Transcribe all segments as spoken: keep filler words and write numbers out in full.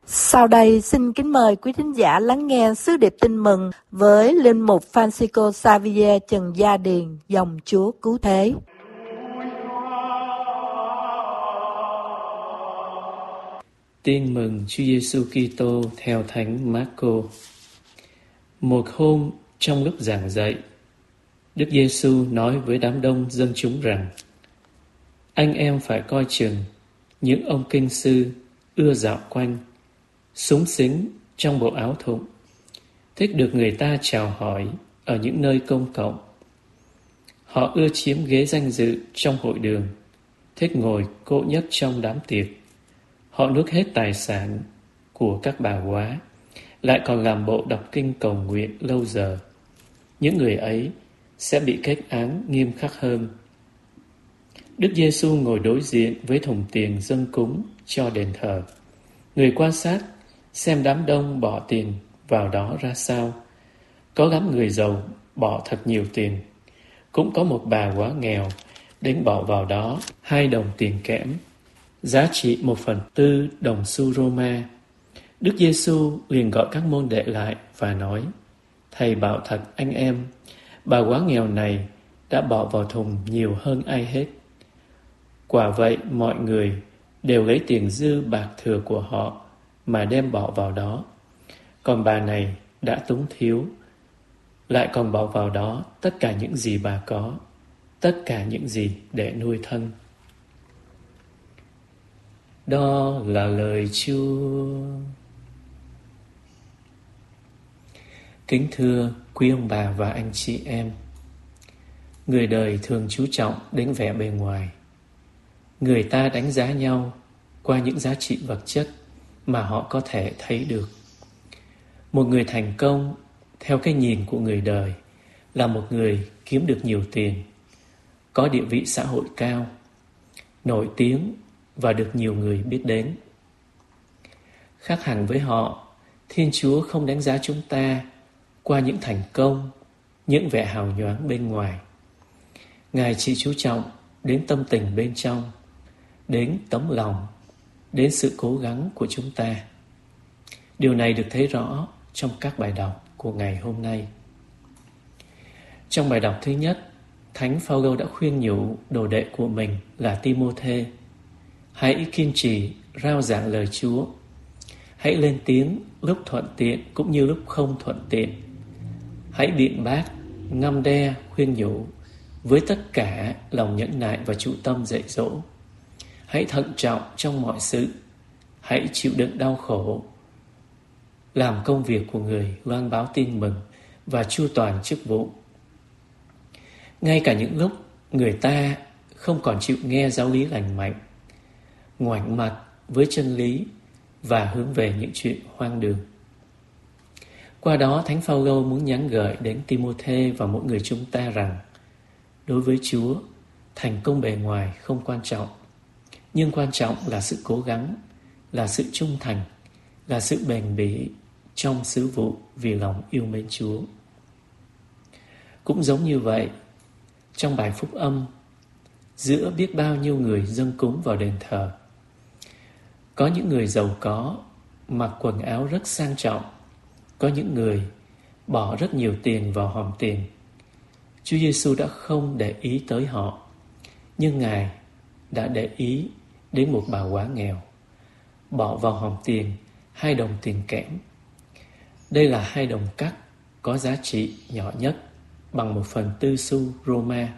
Sau đây xin kính mời quý thính giả lắng nghe sứ điệp tin mừng với linh mục Francisco Xavier Trần Gia Điền, dòng Chúa Cứu Thế. Tin mừng Chúa Giêsu Kitô theo Thánh Mác-cô. Một hôm trong lúc giảng dạy, Đức Giêsu nói với đám đông dân chúng rằng: anh em phải coi chừng những ông kinh sư ưa dạo quanh, xúng xính trong bộ áo thụng, thích được người ta chào hỏi ở những nơi công cộng. Họ ưa chiếm ghế danh dự trong hội đường, thích ngồi cỗ nhất trong đám tiệc. Họ nuốt hết tài sản của các bà góa, lại còn làm bộ đọc kinh cầu nguyện lâu giờ. Những người ấy sẽ bị kết án nghiêm khắc hơn. Đức Giêsu ngồi đối diện với thùng tiền dâng cúng cho đền thờ. Người quan sát xem đám đông bỏ tiền vào đó ra sao. Có lắm người giàu bỏ thật nhiều tiền. Cũng có một bà quá nghèo đến bỏ vào đó hai đồng tiền kẽm, giá trị một phần tư đồng xu Roma. Đức Giêsu liền gọi các môn đệ lại và nói: Thầy bảo thật anh em, bà quá nghèo này đã bỏ vào thùng nhiều hơn ai hết. Quả vậy mọi người đều lấy tiền dư bạc thừa của họ mà đem bỏ vào đó. Còn bà này đã túng thiếu, lại còn bỏ vào đó tất cả những gì bà có, tất cả những gì để nuôi thân. Đó là lời Chúa. Kính thưa quý ông bà và anh chị em, người đời thường chú trọng đến vẻ bề ngoài. Người ta đánh giá nhau qua những giá trị vật chất mà họ có thể thấy được. Một người thành công theo cái nhìn của người đời là một người kiếm được nhiều tiền, có địa vị xã hội cao, nổi tiếng và được nhiều người biết đến. Khác hẳn với họ, Thiên Chúa không đánh giá chúng ta qua những thành công, những vẻ hào nhoáng bên ngoài. Ngài chỉ chú trọng đến tâm tình bên trong, đến tấm lòng, đến sự cố gắng của chúng ta. Điều này được thấy rõ trong các bài đọc của ngày hôm nay. Trong bài đọc thứ nhất, Thánh Phao-lô đã khuyên nhủ đồ đệ của mình là Ti-mô-thê: hãy kiên trì rao giảng lời Chúa, hãy lên tiếng lúc thuận tiện cũng như lúc không thuận tiện, hãy biện bác, ngăn đe, khuyên nhủ với tất cả lòng nhẫn nại và chủ tâm dạy dỗ. Hãy thận trọng trong mọi sự, hãy chịu đựng đau khổ, làm công việc của người loan báo tin mừng và chu toàn chức vụ. Ngay cả những lúc người ta không còn chịu nghe giáo lý lành mạnh, ngoảnh mặt với chân lý và hướng về những chuyện hoang đường. Qua đó, Thánh Phao-lô muốn nhắn gửi đến Ti-mô-thê và mỗi người chúng ta rằng đối với Chúa, thành công bề ngoài không quan trọng, nhưng quan trọng là sự cố gắng, là sự trung thành, là sự bền bỉ trong sứ vụ vì lòng yêu mến Chúa. Cũng giống như vậy, trong bài phúc âm, giữa biết bao nhiêu người dâng cúng vào đền thờ, có những người giàu có, mặc quần áo rất sang trọng, có những người bỏ rất nhiều tiền vào hòm tiền. Chúa Giêsu đã không để ý tới họ, nhưng Ngài đã để ý đến một bà quá nghèo, bỏ vào hòm tiền hai đồng tiền kẽm. Đây là hai đồng cắt có giá trị nhỏ nhất, bằng một phần tư xu Roma.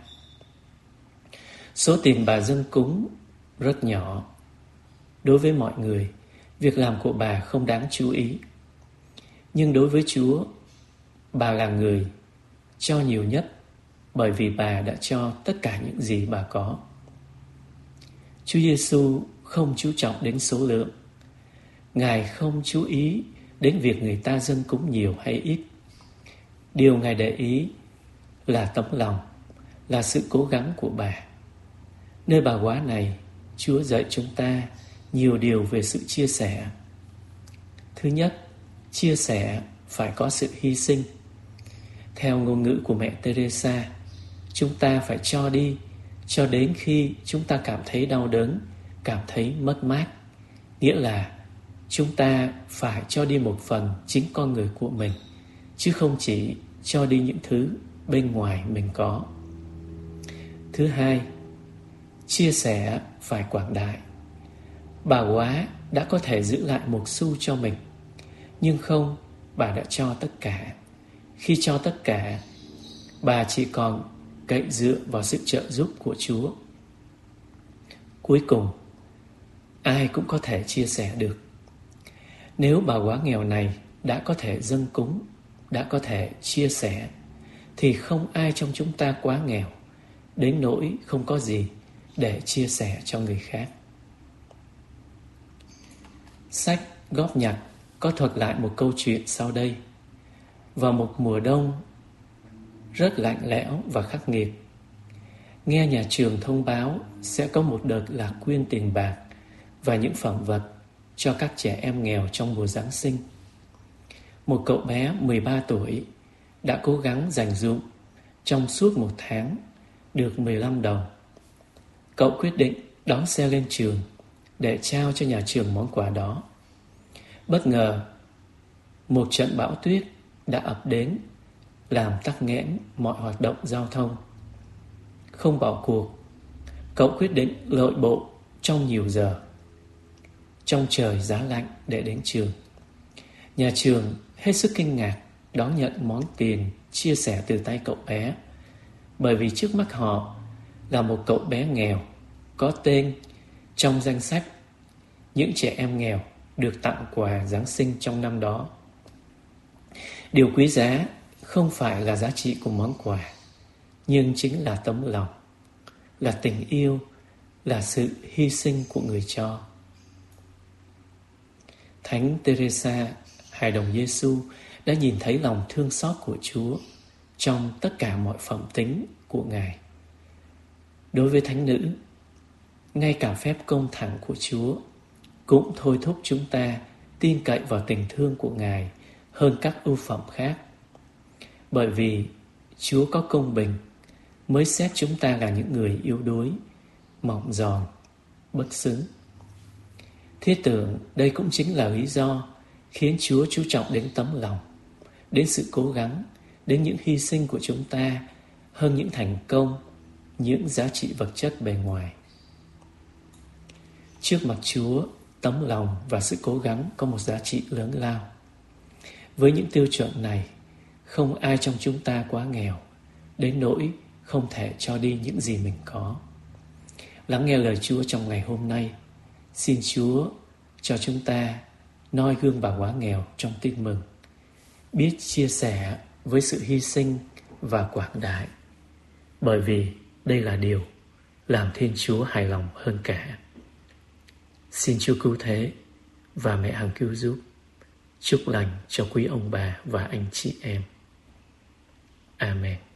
Số tiền bà dâng cúng rất nhỏ. Đối với mọi người, việc làm của bà không đáng chú ý. Nhưng đối với Chúa, bà là người cho nhiều nhất, bởi vì bà đã cho tất cả những gì bà có. Chúa Giêsu không chú trọng đến số lượng. Ngài không chú ý đến việc người ta dâng cúng nhiều hay ít. Điều Ngài để ý là tấm lòng, là sự cố gắng của bà. Nơi bà quá này, Chúa dạy chúng ta nhiều điều về sự chia sẻ. Thứ nhất, chia sẻ phải có sự hy sinh. Theo ngôn ngữ của mẹ Teresa, chúng ta phải cho đi cho đến khi chúng ta cảm thấy đau đớn, cảm thấy mất mát. Nghĩa là chúng ta phải cho đi một phần chính con người của mình, chứ không chỉ cho đi những thứ bên ngoài mình có. Thứ hai, chia sẻ phải quảng đại. Bà Quá đã có thể giữ lại một xu cho mình, nhưng không, bà đã cho tất cả. Khi cho tất cả, bà chỉ còn cậy dựa vào sự trợ giúp của Chúa. Cuối cùng, ai cũng có thể chia sẻ được. Nếu bà Quá nghèo này đã có thể dâng cúng, đã có thể chia sẻ, thì không ai trong chúng ta quá nghèo đến nỗi không có gì để chia sẻ cho người khác. Sách Góp Nhặt có thuật lại một câu chuyện sau đây. Vào một mùa đông rất lạnh lẽo và khắc nghiệt, nghe nhà trường thông báo sẽ có một đợt lạc quyên tiền bạc và những phẩm vật cho các trẻ em nghèo trong mùa Giáng sinh. Một cậu bé mười ba tuổi đã cố gắng dành dụm trong suốt một tháng được mười lăm đồng. Cậu quyết định đón xe lên trường để trao cho nhà trường món quà đó. Bất ngờ, một trận bão tuyết đã ập đến, làm tắc nghẽn mọi hoạt động giao thông. Không bỏ cuộc, cậu quyết định lội bộ trong nhiều giờ, trong trời giá lạnh để đến trường. Nhà trường hết sức kinh ngạc đón nhận món tiền chia sẻ từ tay cậu bé, bởi vì trước mắt họ là một cậu bé nghèo có tên trong danh sách những trẻ em nghèo được tặng quà Giáng sinh trong năm đó. Điều quý giá không phải là giá trị của món quà, nhưng chính là tấm lòng, là tình yêu, là sự hy sinh của người cho. Thánh Teresa, hài đồng Giêsu, đã nhìn thấy lòng thương xót của Chúa trong tất cả mọi phẩm tính của Ngài. Đối với thánh nữ, ngay cả phép công thẳng của Chúa cũng thôi thúc chúng ta tin cậy vào tình thương của Ngài hơn các ưu phẩm khác. Bởi vì Chúa có công bình mới xét chúng ta là những người yếu đuối, mỏng giòn, bất xứng. Thiết tưởng đây cũng chính là lý do khiến Chúa chú trọng đến tấm lòng, đến sự cố gắng, đến những hy sinh của chúng ta hơn những thành công, những giá trị vật chất bề ngoài. Trước mặt Chúa, tấm lòng và sự cố gắng có một giá trị lớn lao. Với những tiêu chuẩn này, không ai trong chúng ta quá nghèo đến nỗi không thể cho đi những gì mình có. Lắng nghe lời Chúa trong ngày hôm nay. Xin Chúa cho chúng ta noi gương bà Quá nghèo trong tin mừng, biết chia sẻ với sự hy sinh và quảng đại, bởi vì đây là điều làm Thiên Chúa hài lòng hơn cả. Xin Chúa cứu thế và Mẹ Hằng cứu giúp chúc lành cho quý ông bà và anh chị em. Amen.